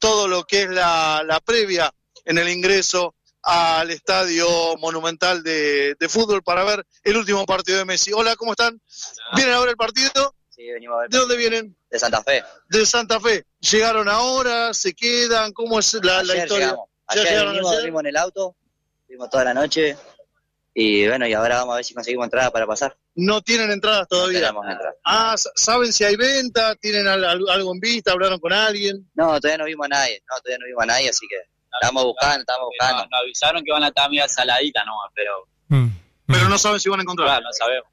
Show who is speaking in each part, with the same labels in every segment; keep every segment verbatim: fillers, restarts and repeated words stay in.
Speaker 1: todo lo que es la, la previa en el ingreso al Estadio Monumental de, de fútbol para ver el último partido de Messi. Hola, ¿cómo están? ¿Vienen a ver el partido?
Speaker 2: Sí, venimos a ver.
Speaker 1: ¿De dónde vienen?
Speaker 2: De Santa Fe.
Speaker 1: De Santa Fe. ¿Llegaron ahora? ¿Se quedan? ¿Cómo es la, la historia?
Speaker 2: Llegamos. Ayer venimos,
Speaker 1: ayer?
Speaker 2: dormimos en el auto, vimos toda la noche y bueno, y ahora vamos a ver si conseguimos entrada para pasar.
Speaker 1: No tienen entradas todavía.
Speaker 2: No tenemos entrada.
Speaker 1: Ah, ¿saben si hay venta? ¿Tienen al, al, algo en vista? ¿Hablaron con alguien?
Speaker 2: No, todavía no vimos a nadie, no, todavía no vimos a nadie, así que estamos buscando, estamos buscando.
Speaker 3: Nos, nos avisaron que van a estar media saladita nomás, pero...
Speaker 1: Mm. Pero no saben si van a encontrar.
Speaker 3: Claro, no sabemos.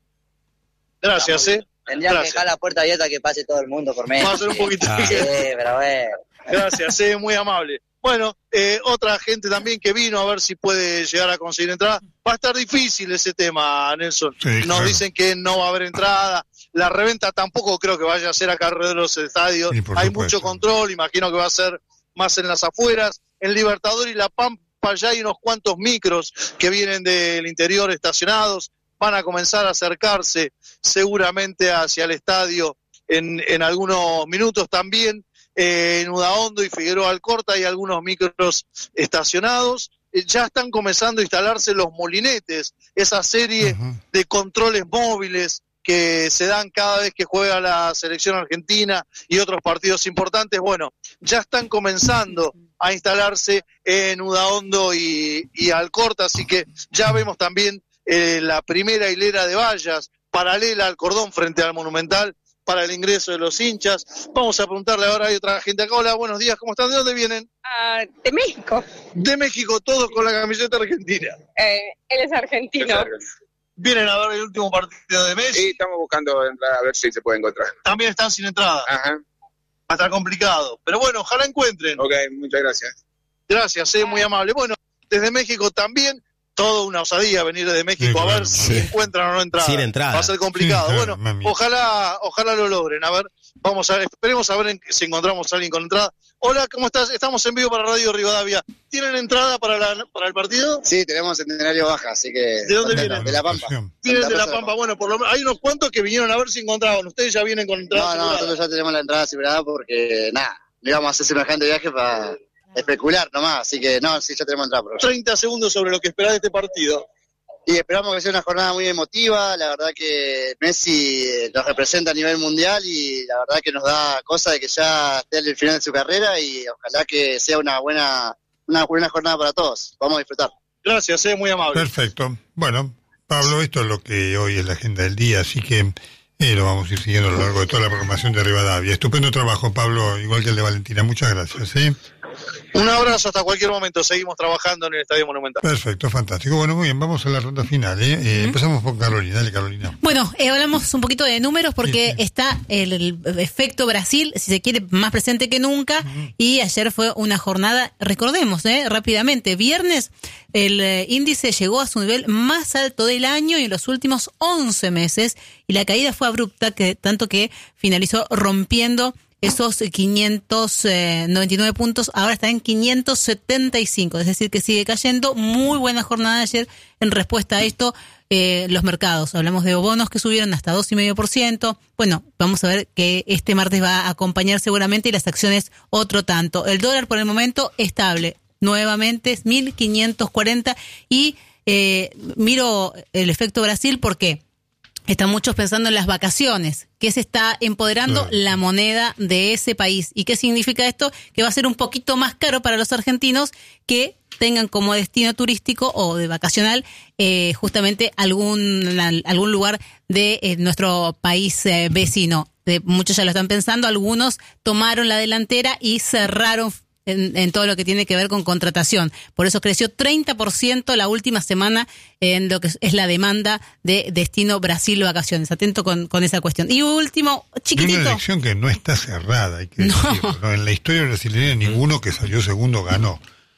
Speaker 1: Gracias, ¿eh?
Speaker 2: Tendrían
Speaker 1: Gracias.
Speaker 2: que dejar la puerta abierta que pase todo el mundo por medio.
Speaker 1: Va a ser un poquito.
Speaker 2: Sí, pero bueno.
Speaker 1: Gracias, eh, muy amable. Bueno, eh, otra gente también que vino a ver si puede llegar a conseguir entrada. Va a estar difícil ese tema, Nelson.
Speaker 4: Sí,
Speaker 1: Nos
Speaker 4: claro.
Speaker 1: dicen que no va a haber entrada. La reventa tampoco creo que vaya a ser acá alrededor de los estadios.
Speaker 4: Sí, por
Speaker 1: Hay
Speaker 4: supuesto.
Speaker 1: mucho control, imagino que va a ser más en las afueras. En Libertador y La Pampa ya hay unos cuantos micros que vienen del interior estacionados. Van a comenzar a acercarse seguramente hacia el estadio en, en algunos minutos también. Eh, en Udaondo y Figueroa Alcorta hay algunos micros estacionados. Eh, ya están comenzando a instalarse los molinetes, esa serie
Speaker 4: Ujú.
Speaker 1: de controles móviles que se dan cada vez que juega la selección argentina y otros partidos importantes. Bueno, ya están comenzando a instalarse en Udaondo y, y Alcorta, así que ya vemos también eh, la primera hilera de vallas paralela al cordón frente al Monumental para el ingreso de los hinchas. Vamos a preguntarle ahora, hay otra gente acá. Hola, buenos días, ¿cómo están? ¿De dónde vienen?
Speaker 5: Ah, de México.
Speaker 1: De México, todos con la camiseta argentina.
Speaker 5: Eh, él es argentino.
Speaker 1: ¿Vienen a ver el último partido de Messi?
Speaker 6: Sí, estamos buscando entrar a ver si se puede encontrar.
Speaker 1: También están sin entrada.
Speaker 6: Ajá.
Speaker 1: Va a estar complicado. Pero bueno, ojalá encuentren.
Speaker 6: Ok, muchas gracias.
Speaker 1: Gracias, eh, muy amable. Bueno, desde México también, toda una osadía venir desde México
Speaker 4: Sí,
Speaker 1: a ver
Speaker 4: claro,
Speaker 1: si
Speaker 4: sí.
Speaker 1: encuentran o no entrada.
Speaker 7: Sin entrada.
Speaker 1: Va a ser complicado.
Speaker 4: Sí, claro,
Speaker 1: bueno,
Speaker 4: mami.
Speaker 1: ojalá, ojalá lo logren. A ver, vamos a ver, esperemos a ver en- si encontramos a alguien con entrada. Hola, ¿cómo estás? Estamos en vivo para Radio Rivadavia. ¿Tienen entrada para, la, para el partido?
Speaker 2: Sí, tenemos centenario baja, así que...
Speaker 1: ¿De dónde vienen?
Speaker 2: De La Pampa.
Speaker 1: Vienen de La
Speaker 2: Rosa de
Speaker 1: Pampa. Bueno, por lo menos hay unos cuantos que vinieron a ver si encontraban. Ustedes ya vienen con entrada.
Speaker 2: No, no,
Speaker 1: asegurada.
Speaker 2: nosotros ya tenemos la entrada asegurada porque, nada, no íbamos a hacer semejante viaje para especular nomás, así que no, sí, ya tenemos entrada. Pero...
Speaker 1: treinta segundos sobre lo que esperás de este partido.
Speaker 2: Y esperamos que sea una jornada muy emotiva, la verdad que Messi eh, nos representa a nivel mundial y la verdad que nos da cosa de que ya esté en el final de su carrera y ojalá que sea una buena, una buena jornada para todos. Vamos a disfrutar.
Speaker 1: Gracias, eh, muy amable.
Speaker 4: Perfecto. Bueno, Pablo, esto es lo que hoy es la agenda del día, así que eh, lo vamos a ir siguiendo a lo largo de toda la programación de Rivadavia. Estupendo trabajo, Pablo, igual que el de Valentina. Muchas gracias. ¿eh?
Speaker 1: Un abrazo hasta cualquier momento. Seguimos trabajando en el Estadio Monumental.
Speaker 4: Perfecto, fantástico. Bueno, muy bien, vamos a la ronda final. ¿eh? Eh, empezamos por Carolina. Dale, Carolina.
Speaker 8: Bueno, eh, hablamos un poquito de números porque
Speaker 4: Sí, sí.
Speaker 8: está el, el efecto Brasil, si se quiere, más presente que nunca. Uh-huh. Y ayer fue una jornada, recordemos, eh, rápidamente, viernes, el eh, índice llegó a su nivel más alto del año y en los últimos once meses. Y la caída fue abrupta, que tanto que finalizó rompiendo esos quinientos noventa y nueve puntos, ahora está en quinientos setenta y cinco, es decir, que sigue cayendo. Muy buena jornada de ayer en respuesta a esto. Eh, los mercados, hablamos de bonos que subieron hasta dos coma cinco por ciento. Bueno, vamos a ver que este martes va a acompañar seguramente y las acciones otro tanto. El dólar por el momento estable, nuevamente es mil quinientos cuarenta y eh, miro el efecto Brasil porque están muchos pensando en las vacaciones, que se está empoderando sí. la moneda de ese país. ¿Y qué significa esto? Que va a ser un poquito más caro para los argentinos que tengan como destino turístico o de vacacional eh, justamente algún, algún lugar de eh, nuestro país eh, vecino. De, muchos ya lo están pensando, algunos tomaron la delantera y cerraron En, en todo lo que tiene que ver con contratación. Por eso creció treinta por ciento la última semana en lo que es la demanda de destino Brasil vacaciones. Atento con, con esa cuestión. Y último, chiquitito.
Speaker 4: Una elección que no está cerrada, hay que no. decirlo, ¿no? En la historia brasileña ninguno que salió segundo ganó.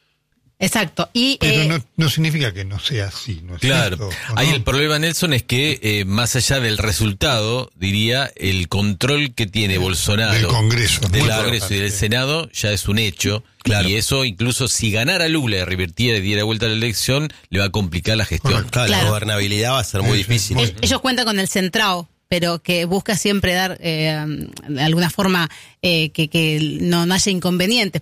Speaker 8: Exacto. Y,
Speaker 4: Pero
Speaker 8: eh,
Speaker 4: no, no significa que no sea así, ¿no es
Speaker 7: claro.
Speaker 4: cierto?
Speaker 7: Ahí
Speaker 4: no?
Speaker 7: el problema, Nelson, es que eh, más allá del resultado, diría, el control que tiene Bolsonaro
Speaker 4: del Congreso,
Speaker 7: del
Speaker 4: muy
Speaker 7: Congreso y del Senado ya es un hecho.
Speaker 4: Claro.
Speaker 7: Y eso, incluso si ganara Lula y revirtiera y diera vuelta a la elección, le va a complicar la gestión.
Speaker 9: Claro,
Speaker 8: Claro.
Speaker 9: La gobernabilidad va a ser muy
Speaker 4: Sí, sí,
Speaker 9: difícil.
Speaker 4: muy-
Speaker 8: el- ellos cuentan con el Centrao, pero que busca siempre dar eh, de alguna forma eh, que, que no, no haya inconvenientes.